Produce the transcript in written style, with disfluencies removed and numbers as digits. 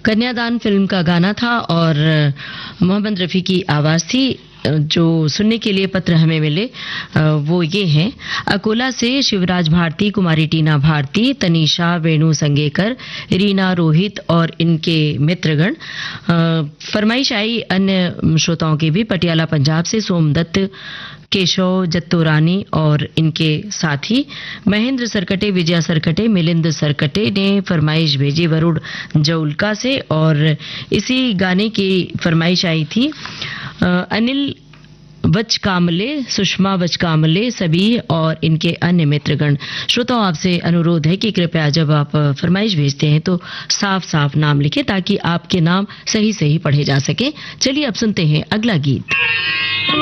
कन्यादान फिल्म का गाना था और मोहम्मद रफ़ी की आवाज़ थी। जो सुनने के लिए पत्र हमें मिले वो ये हैं। अकोला से शिवराज भारती, कुमारी टीना भारती, तनीषा, वेणु संगेकर, रीना, रोहित और इनके मित्रगण। फरमाइश आई अन्य श्रोताओं की भी। पटियाला पंजाब से सोमदत्त, केशव जत्तोरानी और इनके साथी महेंद्र सरकटे, विजया सरकटे, मिलिंद सरकटे ने फरमाइश भेजी वरुण जौलका से। और इसी गाने की फरमाइश आई थी अनिल वचकामले, सुषमा वचकामले सभी और इनके अन्य मित्रगण। श्रोताओं, आपसे अनुरोध है कि कृपया जब आप फरमाइश भेजते हैं तो साफ साफ नाम लिखें ताकि आपके नाम सही सही पढ़े जा सके। चलिए अब सुनते हैं अगला गीत।